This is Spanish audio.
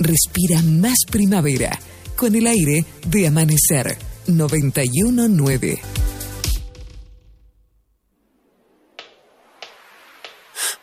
Respira más primavera con el aire de Amanecer 91.9.